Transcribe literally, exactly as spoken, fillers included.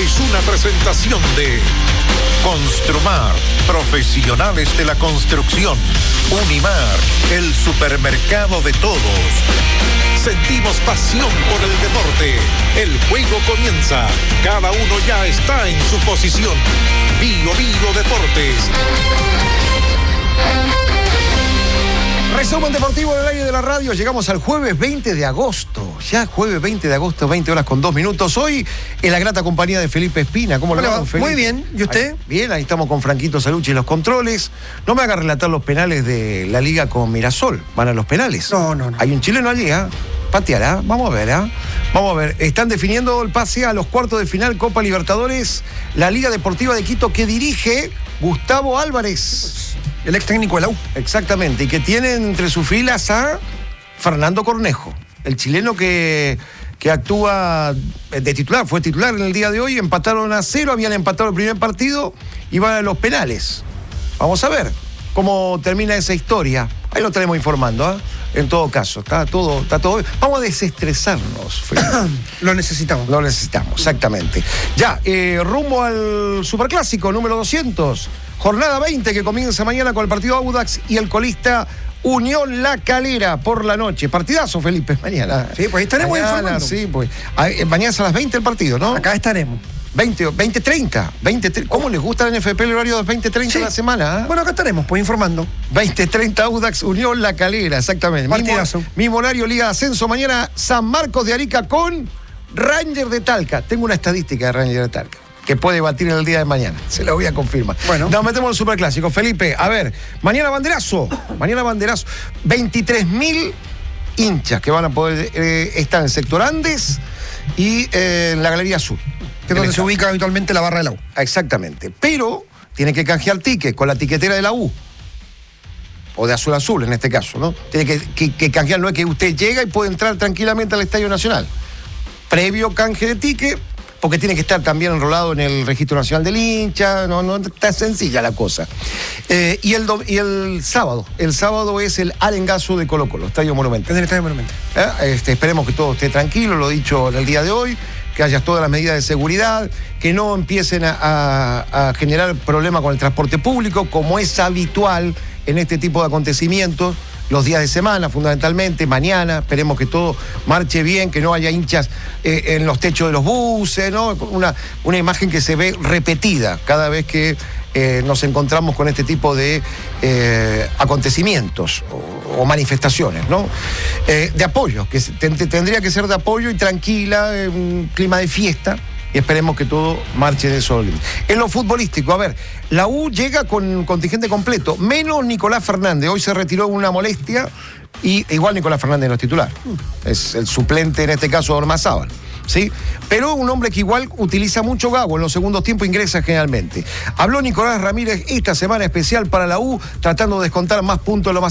es una presentación de Construmar, profesionales de la construcción. Unimar, el supermercado de todos. Sentimos pasión por el deporte. El juego comienza. Cada uno ya está en su posición. Bio Bio Deportes. Resumen deportivo en el aire de la radio. Llegamos al jueves veinte de agosto. Ya jueves veinte de agosto, veinte horas con dos minutos. Hoy en la grata compañía de Felipe Espina. ¿Cómo le va, Felipe? Muy bien. ¿Y usted? Ahí, bien, ahí estamos con Franquito Salucci en los controles. No me haga relatar los penales de la liga con Mirasol. Van a los penales. No, no, no. Hay un chileno allí, ¿ah? ¿eh? Pateará. Vamos a ver, ¿ah? ¿eh? Vamos a ver. Están definiendo el pase a los cuartos de final Copa Libertadores. La Liga Deportiva de Quito que dirige Gustavo Álvarez. El ex técnico de la U. Exactamente, y que tiene entre sus filas a Fernando Cornejo, el chileno que, que actúa de titular, fue titular en el día de hoy, empataron a cero, habían empatado el primer partido y van a los penales. Vamos a ver cómo termina esa historia. Ahí lo estaremos informando, ¿eh? En todo caso, está todo, está todo. Vamos a desestresarnos, Felipe. Lo necesitamos. Lo necesitamos, exactamente. Ya, eh, rumbo al Superclásico número doscientos. Jornada veinte que comienza mañana con el partido Audax y el colista Unión La Calera por la noche. Partidazo, Felipe, mañana. Sí, pues ahí estaremos mañana, informando. Sí, pues. Mañana es a las veinte el partido, ¿no? Acá estaremos. veinte, veinte treinta. veinte, ¿cómo les gusta el N F P el horario de veinte treinta sí. de la semana? ¿eh? Bueno, acá estaremos, pues informando. veinte treinta Audax Unión La Calera, exactamente. Partidazo. Mismo, mismo horario, Liga de Ascenso. Mañana San Marcos de Arica con Ranger de Talca. Tengo una estadística de Ranger de Talca que puede batir en el día de mañana. Se la voy a confirmar. Bueno. Nos metemos en el Superclásico. Felipe, a ver, mañana banderazo. Mañana banderazo. veintitrés mil hinchas que van a poder eh, estar en el sector Andes y eh, en la Galería Sur. Que es donde se ubica habitualmente la barra de la U. Exactamente. Pero tiene que canjear ticket con la tiquetera de la U. O de Azul Azul, en este caso, ¿no? Tiene que, que, que canjear. No es que usted llega y puede entrar tranquilamente al Estadio Nacional. Previo canje de ticket, porque tiene que estar también enrolado en el Registro Nacional del Hincha, no, no está sencilla la cosa. Eh, y, el do, y el sábado, el sábado es el Arengazo de Colo Colo, Estadio Monumental. En el Estadio Monumental. Eh, este, esperemos que todo esté tranquilo, lo dicho en el día de hoy, que haya todas las medidas de seguridad, que no empiecen a, a, a generar problemas con el transporte público, como es habitual en este tipo de acontecimientos. Los días de semana, fundamentalmente, mañana, esperemos que todo marche bien, que no haya hinchas eh, en los techos de los buses, ¿no? Una, una imagen que se ve repetida cada vez que eh, nos encontramos con este tipo de eh, acontecimientos o, o manifestaciones, ¿no? Eh, de apoyo, que tendría que ser de apoyo y tranquila, en un clima de fiesta. Y esperemos que todo marche de eso. En lo futbolístico, a ver, la U llega con contingente completo, menos Nicolás Fernández. Hoy se retiró una molestia y igual Nicolás Fernández no es titular. Es el suplente, en este caso, de Ormazábal. ¿Sí? Pero un hombre que igual utiliza mucho Gago, en los segundos tiempos ingresa generalmente. Habló Nicolás Ramírez esta semana especial para la U, tratando de descontar más puntos de lo más